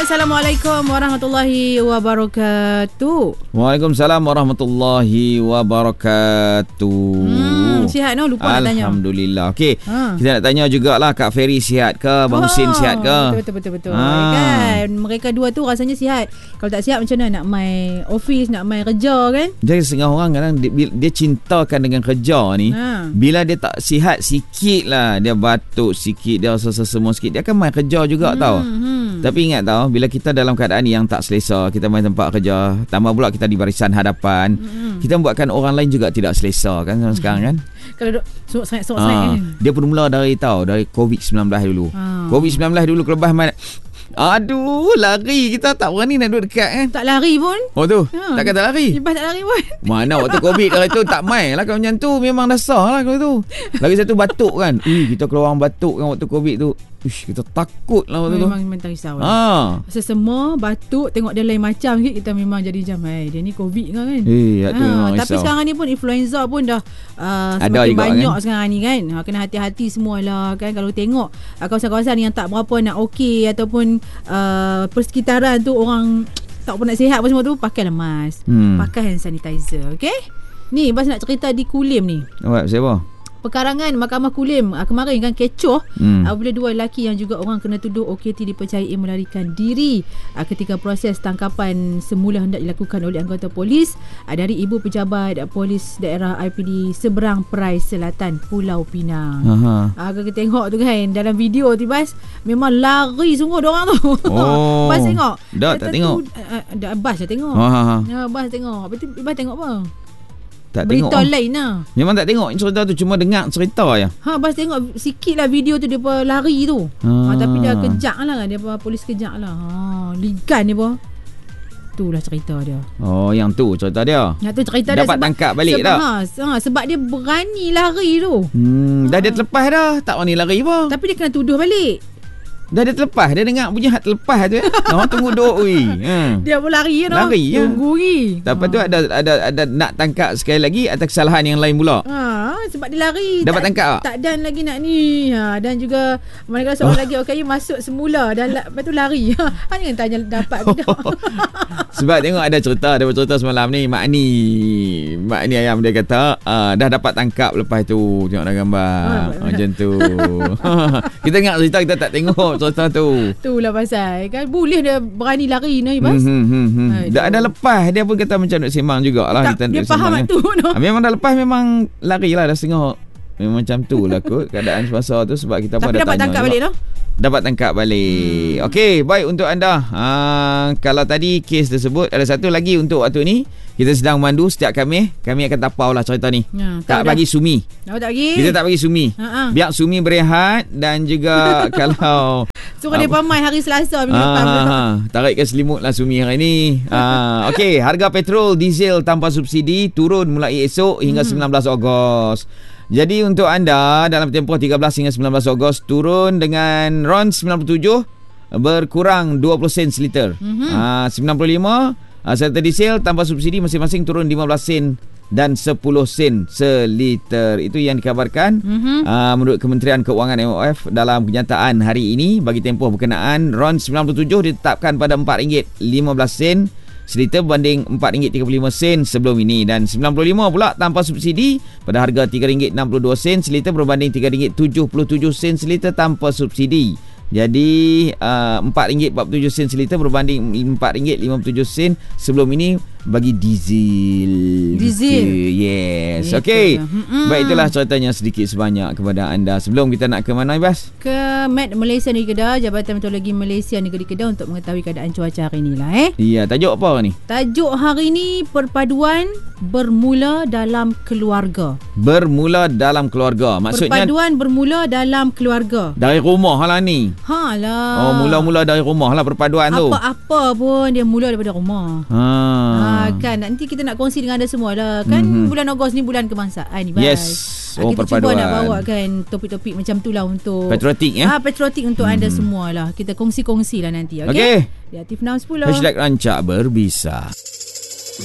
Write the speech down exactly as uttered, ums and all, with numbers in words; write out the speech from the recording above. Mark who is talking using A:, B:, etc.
A: Assalamualaikum warahmatullahi wabarakatuh.
B: Waalaikumsalam warahmatullahi wabarakatuh.
A: Hmm, sihat no? Lupa nak tanya.
B: Alhamdulillah. Okey,
A: ha.
B: kita nak tanya jugalah Kak Ferry sihat ke, Abang Husin
A: oh,
B: sihat ke?
A: Betul betul betul.
B: Ha.
A: Kan mereka dua tu rasanya sihat. Kalau tak sihat macam mana nak mai office, nak mai kerja kan?
B: Jadi setengah orang kadang dia, dia cintakan dengan kerja ni.
A: Ha.
B: Bila dia tak sihat sikit lah, dia batuk sikit, dia rasa semua sikit, dia akan mai kerja juga hmm, tau. Hmm. Tapi ingat tau, bila kita dalam keadaan yang tak selesa, kita main tempat kerja, tambah pula kita di barisan hadapan, mm-hmm. kita membuatkan orang lain juga tidak selesa kan mm-hmm. sekarang kan.
A: Kalau sok sangat sok
B: ha,
A: sangat kan.
B: Dia bermula dari tahu dari covid sembilan belas dulu. Ha. covid sembilan belas dulu kelepas main, aduh, lari kita tak berani nak duduk dekat kan.
A: Tak lari pun.
B: Oh tu,
A: ha.
B: takkan tak lari.
A: Lepas tak lari pun.
B: Mana waktu covid kalau itu tak main lah. Kalau macam tu memang dah sah lah kalau tu. Lagi satu batuk kan. Ui, kita keluar orang batuk kan waktu covid tu. Uish, kita takut lah waktu
A: memang,
B: tu.
A: Memang tak risau
B: ha.
A: lah. Sesemua batuk, tengok dia lain macam sikit, kita memang jadi macam, eh, dia ni covid kan kan.
B: Eh, ha.
A: Tapi sekarang ni pun influenza pun dah uh,
B: ada
A: semakin banyak kan? Sekarang ni kan. Ha, kena hati-hati semualah kan. Kalau tengok uh, kawasan-kawasan yang tak berapa nak okey ataupun uh, persekitaran tu orang tak pun nak sihat apa semua tu, pakailah mask. Hmm. Pakai hand sanitizer, okey? Ni Bas nak cerita di Kulim ni.
B: Awak siapa?
A: Perkarangan Mahkamah Kulim uh, kemarin kan kecoh
B: hmm.
A: uh, bila dua lelaki yang juga orang kena tuduh O K T dipercayai melarikan diri uh, ketika proses tangkapan semula hendak dilakukan oleh anggota polis uh, dari ibu pejabat uh, polis daerah I P D seberang Perai Selatan Pulau Pinang. uh, kita tengok tu kan dalam video tu Bas, memang lari semua diorang tu.
B: Oh.
A: Bas tengok
B: dah tak tengok
A: uh, uh, Bas dah tengok. uh, Bas tengok. Betul Bas tengok apa?
B: Tak
A: berita
B: tengok.
A: lain lah.
B: Memang tak tengok cerita tu, cuma dengar cerita je.
A: Ha, Bas tengok sikit lah video tu dia pun lari tu. Ha. Ha, tapi dah kejak lah, dia pun polis kejak lah. Ha, ligan dia pun. Itulah cerita dia.
B: Oh, yang tu cerita dia.
A: Yang tu cerita
B: dia. Dapat
A: sebab,
B: tangkap balik
A: sebab,
B: tak?
A: Ha, ha, sebab dia berani lari tu.
B: Hmm, dah
A: ha.
B: dia terlepas dah, tak berani lari pun.
A: Tapi dia kena tuduh balik.
B: Dah dia terlepas, dia dengar bunyi hat terlepas tu. Orang tunggu duk oi. Ha.
A: Dia pun lari ya,
B: lari ya.
A: Tunggu lagi.
B: Lepas ha. tu ada ada ada nak tangkap sekali lagi atas kesalahan yang lain pula.
A: Ha, sebab dia lari.
B: Dapat
A: tak,
B: tangkap tak?
A: Tak dan lagi nak ni. Ha, dan juga manakala seorang oh. lagi okey masuk semula dan lepas tu lari. Ha, jangan tanya dapat ke tak.
B: Sebab tengok ada cerita, ada cerita semalam ni Mak Ni. Mak Ni ayam dia kata uh, dah dapat tangkap lepas tu. Tengok dalam gambar. Ha, macam tu. Kita ingat cerita, kita tak tengok cerita tu.
A: Itulah pasal kan boleh dia berani lari ni Bas.
B: Hmm, hmm, hmm. Dah ada lepas dia pun kata macam nak sembang jugalah.
A: Tak, kita dia faham tu no?
B: ha, memang dah lepas, memang lari lah dah setengah. Memang macam tu lah kot keadaan semasa tu. Sebab kita pun ada tanya. Tapi
A: dapat tangkap balik tu?
B: Dapat tangkap balik. hmm. Okey, baik untuk anda. ha, Kalau tadi kes tersebut, ada satu lagi untuk waktu ni. Kita sedang mandu setiap kami. Kami akan tapau lah cerita ni. ya, Tak dah. bagi sumi.
A: Oh, tak bagi.
B: Kita tak bagi sumi. Ha-ha. Biar sumi berehat. Dan juga kalau
A: suruh dia pamai hari Selasa minggu depan.
B: Tarikkan selimut lah sumi hari ni. ha, Okey, harga petrol diesel tanpa subsidi turun mulai esok hingga hmm. sembilan belas Ogos. Jadi untuk anda dalam tempoh tiga belas hingga sembilan belas Ogos turun dengan R O N sembilan puluh tujuh berkurang dua puluh sen seliter. Mm-hmm. ha, sembilan puluh lima serta diesel tanpa subsidi masing-masing turun lima belas sen dan sepuluh sen seliter. Itu yang dikabarkan mm-hmm. uh, menurut Kementerian Keuangan M O F dalam kenyataan hari ini. Bagi tempoh berkenaan, R O N sembilan puluh tujuh ditetapkan pada empat ringgit lima belas sen seliter berbanding empat ringgit tiga puluh lima sen sebelum ini, dan sembilan puluh lima pula tanpa subsidi pada harga tiga ringgit enam puluh dua sen seliter berbanding tiga ringgit tujuh puluh tujuh sen seliter tanpa subsidi. Jadi uh, empat ringgit empat puluh tujuh sen seliter berbanding empat ringgit lima puluh tujuh sen sebelum ini bagi diesel.
A: Diesel.
B: Yes. Okey. Mm-mm. Baik, itulah ceritanya sedikit sebanyak kepada anda. Sebelum kita nak ke mana, Ibas?
A: Ke Met Malaysia Negeri Kedah, Jabatan Meteorologi Malaysia Negeri Kedah untuk mengetahui keadaan cuaca hari inilah eh.
B: Iya, tajuk apa ni?
A: Tajuk hari ni perpaduan bermula dalam keluarga.
B: Bermula dalam keluarga. Maksudnya
A: perpaduan bermula dalam keluarga.
B: Dari rumah lah ni.
A: Ha lah.
B: Oh, mula-mula dari rumah lah perpaduan
A: apa,
B: tu.
A: Apa-apa pun dia mula daripada rumah. Ha. ha kan nanti kita nak kongsi dengan anda semua lah. Kan mm-hmm. bulan Ogos ni bulan kebangsaan ni,
B: Yes.
A: Oh,
B: kita
A: perpaduan. Cuba nak
B: perpaduan.
A: bawa kan topik-topik macam tu lah untuk
B: patriotik ya.
A: Ha, patriotik untuk mm-hmm. anda semua lah. Kita kongsi-kongsi lah nanti. Okey. Okay? Di Aktif enam sepuluh.
B: Hashtag Rancak Berbisa.